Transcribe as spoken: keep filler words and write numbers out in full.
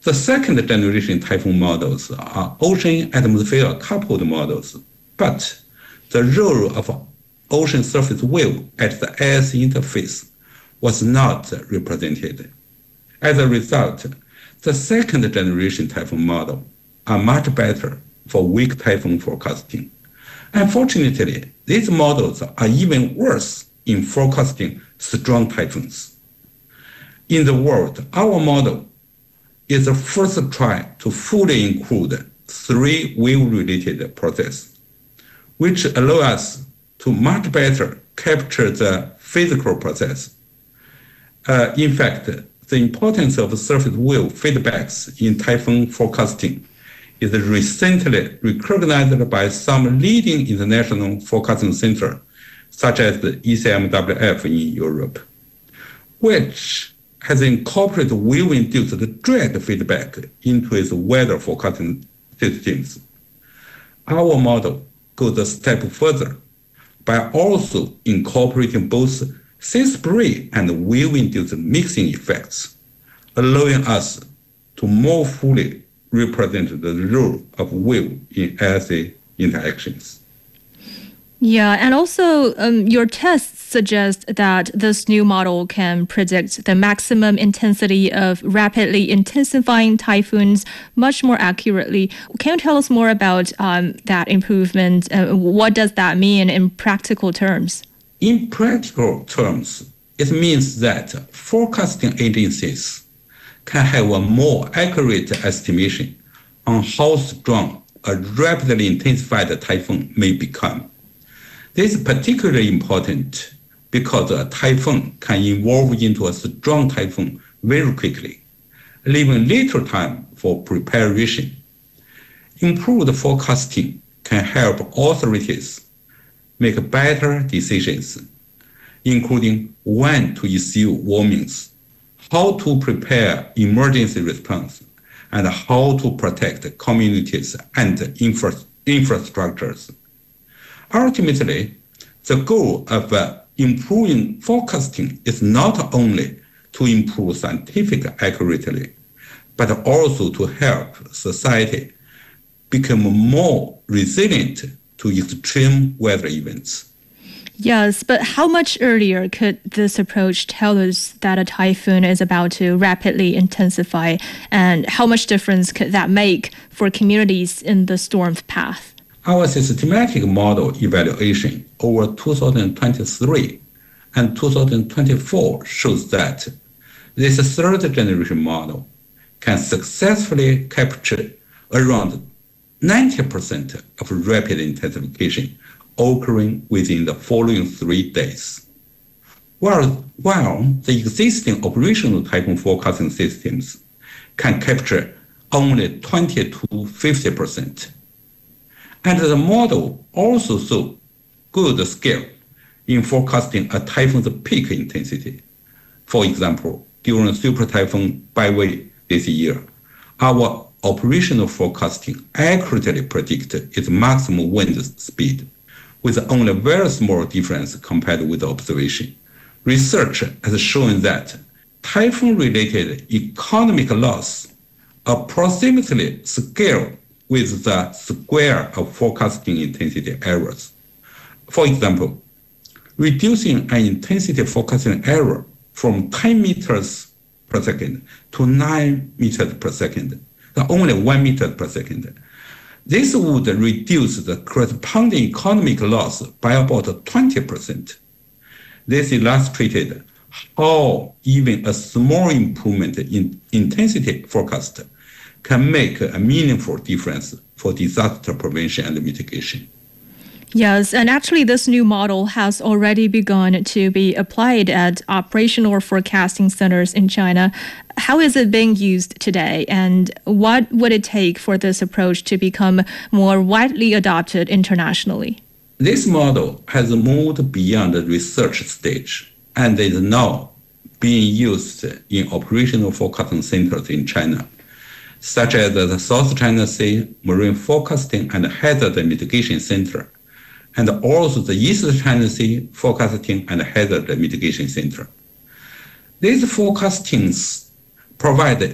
The second generation typhoon models are ocean atmosphere coupled models, but the role of ocean surface wave at the I S interface was not represented. As a result, the second generation typhoon model are much better for weak typhoon forecasting. Unfortunately, these models are even worse in forecasting strong typhoons. In the world, our model is the first try to fully include three wave-related processes, which allow us to much better capture the physical process. Uh, in fact, the importance of surface wave feedbacks in typhoon forecasting is recently recognized by some leading international forecasting centers, such as the E C M W F in Europe, which has incorporated wave-induced drag feedback into its weather forecasting systems. Our model goes a step further by also incorporating both sea spray and wave-induced mixing effects, allowing us to more fully represent the role of wave in I S A interactions. Yeah, and also um, your tests suggest that this new model can predict the maximum intensity of rapidly intensifying typhoons much more accurately. Can you tell us more about um, that improvement? Uh, what does that mean in practical terms? In practical terms, it means that forecasting agencies can have a more accurate estimation on how strong a rapidly intensified typhoon may become. This is particularly important because a typhoon can evolve into a strong typhoon very quickly, leaving little time for preparation. Improved forecasting can help authorities make better decisions, including when to issue warnings, how to prepare emergency response, and how to protect communities and infra infrastructures. Ultimately, the goal of uh, improving forecasting is not only to improve scientific accuracy, but also to help society become more resilient to extreme weather events. Yes, but how much earlier could this approach tell us that a typhoon is about to rapidly intensify, and how much difference could that make for communities in the storm's path? Our systematic model evaluation over two thousand twenty-three and two thousand twenty-four shows that this third generation model can successfully capture around ninety percent of rapid intensification occurring within the following three days. While, while the existing operational typhoon forecasting systems can capture only twenty to fifty percent. And the model also saw good scale in forecasting a typhoon's peak intensity. For example, during Super Typhoon Baiwei this year, our operational forecasting accurately predicted its maximum wind speed, with only a very small difference compared with observation. Research has shown that typhoon-related economic loss approximately scale with the square of forecasting intensity errors. For example, reducing an intensity forecasting error from ten meters per second to nine meters per second, only one meter per second. This would reduce the corresponding economic loss by about twenty percent. This illustrated how even a small improvement in intensity forecast can make a meaningful difference for disaster prevention and mitigation. Yes, and actually this new model has already begun to be applied at operational forecasting centers in China. How is it being used today, and what would it take for this approach to become more widely adopted internationally? This model has moved beyond the research stage and is now being used in operational forecasting centers in China, such as the South China Sea Marine Forecasting and Hazard Mitigation Center, and also the East China Sea Forecasting and Hazard Mitigation Center. These forecastings provide